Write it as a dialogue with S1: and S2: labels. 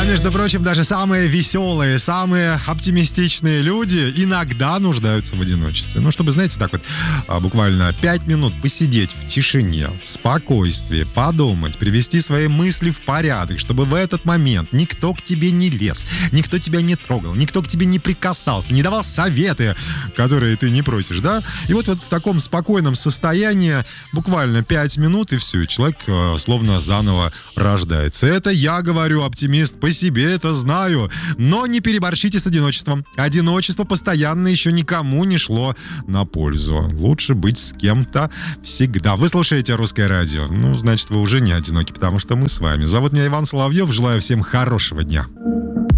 S1: между прочим, даже самые веселые, самые оптимистичные люди иногда нуждаются в одиночестве. Ну, чтобы, знаете, так вот буквально 5 минут посидеть в тишине, в спокойствии, подумать, привести свои мысли в порядок, чтобы в этот момент никто к тебе не лез, никто тебя не трогал, никто к тебе не прикасался, не давал советы, которые ты не просишь, да? И вот в таком спокойном состоянии буквально 5 минут, и все, и человек словно заново рождается. Это я говорю, оптимист, по себе это знаю. Но не переборщите с одиночеством. Одиночество постоянно еще никому не шло на пользу. Лучше быть с кем-то всегда. Вы слушаете «Русское радио». Ну, значит, вы уже не одиноки, потому что мы с вами. Зовут меня Иван Соловьев. Желаю всем хорошего дня.